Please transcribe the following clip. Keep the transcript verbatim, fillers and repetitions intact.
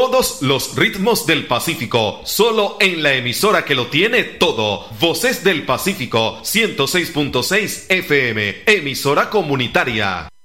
Todos los ritmos del Pacífico, solo en la emisora que lo tiene todo. Voces del Pacífico, ciento seis punto seis F M, emisora comunitaria.